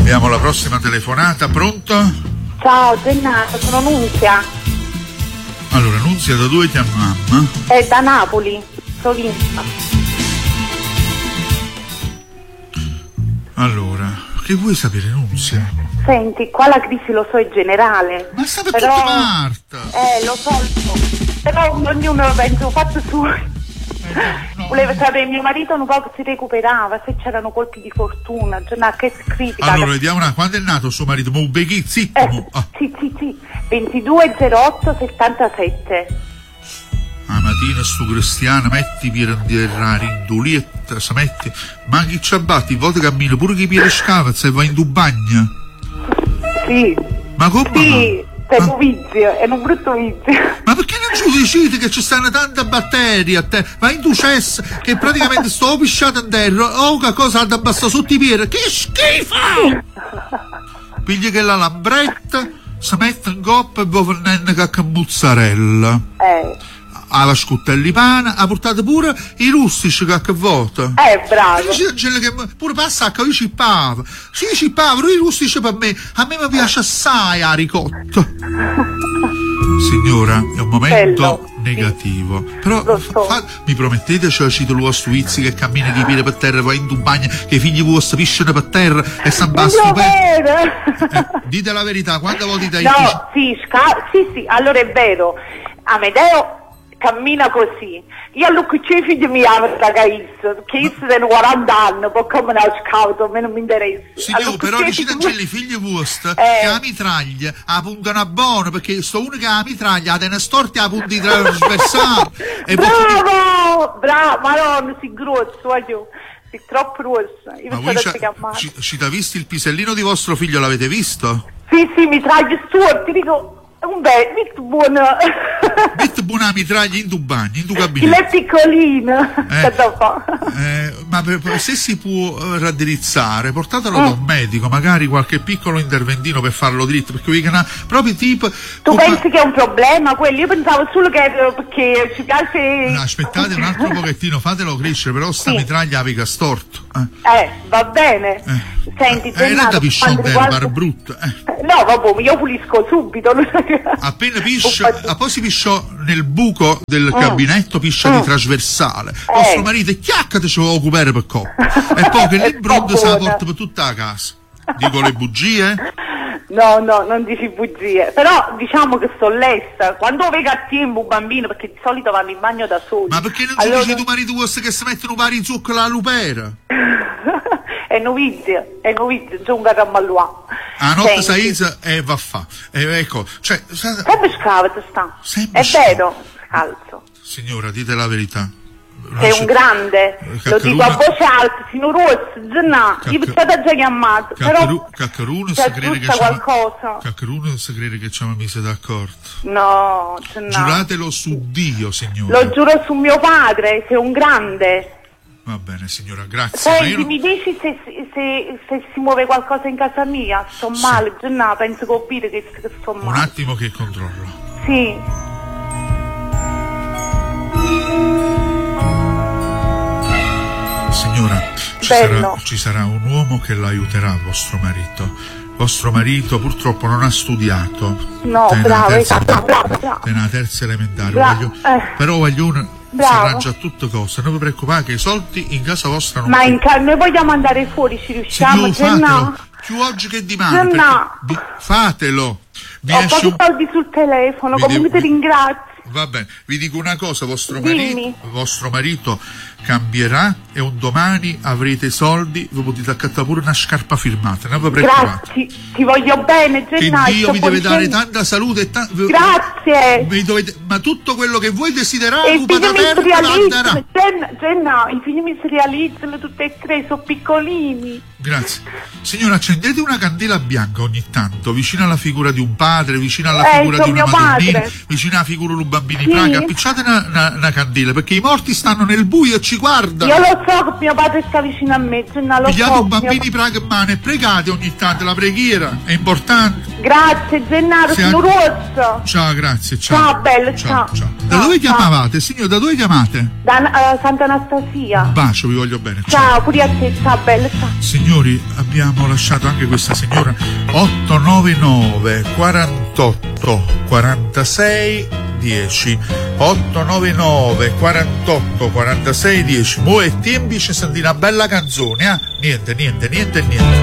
Abbiamo la prossima telefonata, pronto? Ciao Gennaro, sono Nunzia. Allora, Nunzia, da dove chiamiamo? È da Napoli, provincia. Allora, che vuoi sapere, Nunzia? Senti, qua la crisi lo so è generale. Ma sta per però... tutta Marta! Lo so. Però ognuno pensa, ho fatto su. Volevo sapere, mio marito un po' che si recuperava, se c'erano colpi di fortuna, che critica. Allora, vediamo quando è nato suo marito? Ma Ubeghi, zitto! Sì, 220877. La mattina sto cristiano, metti pirandiera, rindulietta, se metti, ma chi ci abbatti, volte cammino, pure chi piede scava, se va in tu bagno. Sì. Ma come? Sì. È un vizio, è un brutto vizio. Ma perché non giudici che ci stanno tante batterie a te? Ma in tu cesso che praticamente sto pisciato in terra, che cosa da basta sotto i piedi? Che schifo! Pigli che la lambretta, si mette in coppa e poi venne che mozzarella. Alla scutelli pane, ha portato pure i rustici che vota. Bravo. Che pure passa io cippavo. Sì, cippavo, i rustici per me. A me mi piace assai a ricotta. Signora, è un momento negativo. Sì. Però mi promettete, cioè cito lo Svizzi che cammina chi piede per terra, va in tu bagno, che i figli vostri pisciano per terra e stanno basso. Dite la verità, quando volete dai sì, allora è vero. Amedeo cammina così. Io a lui che i figli mi hanno ragazzo, che io sono 40 anni, poi come una scauto, a me non mi interessa. Signor, però dicete i figli vostri che la mitraglia puntano a buono, perché sto uno che ha la mitraglia, ha una storta a punti trasversali. Bravo, ma non si grosso, voglio. Sei troppo rossa. Ma voi ci ha visto il pisellino di vostro figlio, l'avete visto? Sì, mitraglia storta, ti dico. Un bel, molto buono. Metti buona mitraglia in tu bagno, in tu gabinetto. È piccolino. Ma se si può raddrizzare, portatelo da un medico, magari qualche piccolo interventino per farlo dritto, perché proprio tipo. Tu pensi che è un problema quello? Io pensavo solo che perché ci piace. No, aspettate un altro pochettino, fatelo crescere, però sta mitraglia apica storto. Va bene. Senti, non da piscione d'erba brutta. No, vabbè, io pulisco subito. Appena piscia, poi si pisciò nel buco del gabinetto, piscia di trasversale. Vostro marito chiaccate ci vuole occupare per coppa. E poi che l'imbrondo se la porta per tutta la casa. Dico le bugie? No, non dici bugie. Però diciamo che sto lesta. Quando vedo a tempo un bambino, perché di solito vanno in bagno da soli. Ma perché non ci dici tu marito vostro che si mettono pari in zucchero alla lupera? È novizio, giunga a Rammalluà. A notte saisa e va a fa. Ecco, cioè. Sempre scavate sta. È vero, scalzo. Signora, dite la verità. Sei un grande, lo dico a voce alta, signor Rosso, io mi state già chiamato, però Caccaruno si aggiusta qualcosa. Caccaruno si crede che ci abbiamo messo d'accordo. No. Giuratelo su Dio, signora. Lo giuro su mio padre, sei un grande. Va bene, signora, grazie. Senti, mi dici se si muove qualcosa in casa mia? Sto male, Gennà, penso che ho capito che sto male. Un attimo che controllo. Sì. Signora, ci sarà un uomo che l'aiuterà, vostro marito. Vostro marito purtroppo non ha studiato. No, bravo. Nella terza elementare. Però voglio si arrangia a tutte cose, non vi preoccupate che i soldi in casa vostra non. Ma noi vogliamo andare fuori, ci riusciamo? Fatelo, più oggi che domani. Fatelo. Ho pochi soldi sul telefono, comunque ti ringrazio. Va bene, vi dico una cosa, vostro marito cambierà e un domani avrete i soldi, vi potete accattare pure una scarpa firmata, non vi preoccupate. Grazie, ti voglio bene, Gennà. Che Dio vi deve dare tanta salute e grazie. Ma tutto quello che voi desiderate, i figli mi si realizzano, Gennà, i figli mi si realizzano tutte e tre, sono piccolini. Grazie. Signora, accendete una candela bianca ogni tanto, vicino alla figura di un padre, vicino alla figura di una madonnina, vicino alla figura di un bambino in praga, appicciate una candela, perché i morti stanno nel buio e ci guardano. Io lo so che mio padre sta vicino a me, Gennaro, lo Pigliate so. bambini pragmane e pregate ogni tanto, la preghiera è importante. Grazie Gennaro, Sì, sono rossa. Ciao, grazie, ciao. Ciao, bello, ciao. Da Ciao, dove ciao. chiamavate, signor? Da dove chiamate? Da Santa Anastasia. Un bacio, vi voglio bene. Ciao, pure a te, ciao bello, ciao. Signori, abbiamo lasciato anche questa signora. 899 48 46 10. 899 48 46 10. Mo' e tempi ci senti una bella canzone, eh? Niente.